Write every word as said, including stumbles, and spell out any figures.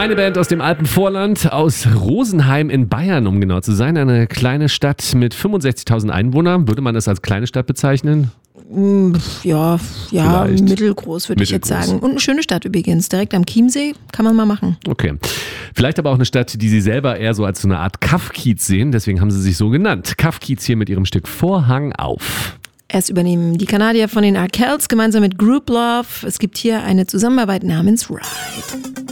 Eine Band aus dem Alpenvorland, aus Rosenheim in Bayern, um genau zu sein. Eine kleine Stadt mit fünfundsechzigtausend Einwohnern. Würde man das als kleine Stadt bezeichnen? Ja, ja, Vielleicht. mittelgroß würde ich jetzt Mittelgroß. sagen. Und eine schöne Stadt übrigens, direkt am Chiemsee, kann man mal machen. Okay. Vielleicht aber auch eine Stadt, die Sie selber eher so als so eine Art Kaff-Kiez sehen. Deswegen haben Sie sich so genannt. Kaff-Kiez hier mit ihrem Stück Vorhang auf. Erst übernehmen die Kanadier von den Arkells gemeinsam mit Group Love. Es gibt hier eine Zusammenarbeit namens Ride.